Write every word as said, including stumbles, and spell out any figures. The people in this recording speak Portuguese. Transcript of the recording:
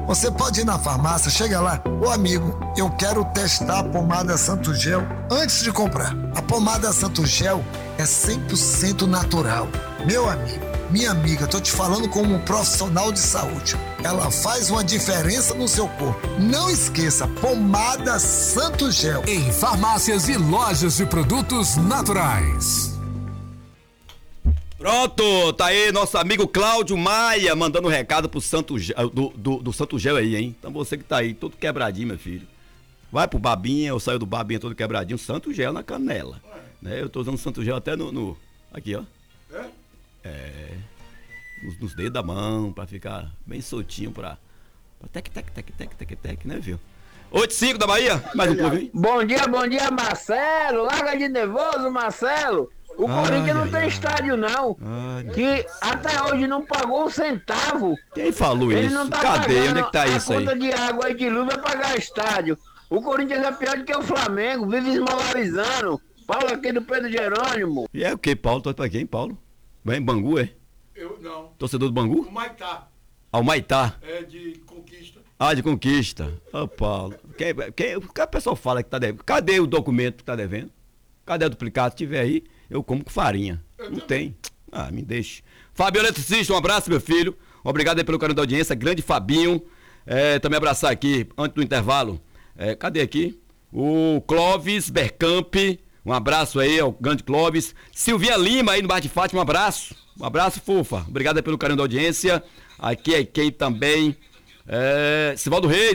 Você pode ir na farmácia, chega lá, ô amigo, eu quero testar a pomada Santo Gel antes de comprar. A pomada Santo Gel é cem por cento natural. Meu amigo, minha amiga, tô te falando como um profissional de saúde. Ela faz uma diferença no seu corpo. Não esqueça, pomada Santo Gel. Em farmácias e lojas de produtos naturais. Pronto, tá aí nosso amigo Cláudio Maia mandando um recado pro Santo Gel, do, do, do Santo Gel aí, hein? Então você que tá aí, todo quebradinho, meu filho. Vai pro Babinha, eu saio do Babinha todo quebradinho, Santo Gel na canela. Né? Eu tô usando Santo Gel até no, no aqui, ó. É? É. Nos, nos dedos da mão, pra ficar bem soltinho, pra... pra tec, tec, tec, tec, tec, tec, né, viu? oito e cinco da Bahia, mais um pouco, hein? Bom dia, bom dia, Marcelo. Larga de nervoso, Marcelo. O ai, Corinthians não ai, tem ai. estádio, não. Ai, que até hoje não pagou um centavo. Quem falou Ele isso? Não tá Cadê? Onde é que tá isso aí? A conta de água e de luz vai pagar estádio. O Corinthians é pior do que o Flamengo, vive esmolarizando. Paulo aqui do Pedro Jerônimo. E é o que, Paulo? Torce pra quem, Paulo? Vai em Bangu, é? Eu não. Torcedor do Bangu? O Maitá. Ah, o Maitá? É de Conquista. Ah, de Conquista. Ô, oh, Paulo. Quem, quem, o que a pessoa fala que tá devendo? Cadê o documento que tá devendo? Cadê o duplicado? Se tiver aí, eu como com farinha. Eu não também. Tem. Ah, me deixe. Fabio Eletricista, um abraço, meu filho. Obrigado aí pelo carinho da audiência. Grande Fabinho. É, também abraçar aqui, antes do intervalo. É, cadê aqui? O Clóvis Bercamp. Um abraço aí ao grande Clóvis. Silvinha Lima aí no Bar de Fátima, um abraço. Um abraço, fofa. Obrigado aí pelo carinho da audiência. Aqui é quem também. É, Sivaldo Reis.